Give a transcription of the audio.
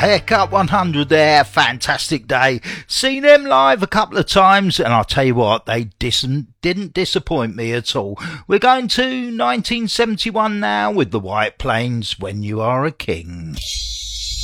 Haircut 100 there, fantastic day. Seen them live a couple of times, and I'll tell you what, they didn't disappoint me at all. We're going to 1971 now with the White Plains, When You Are a King.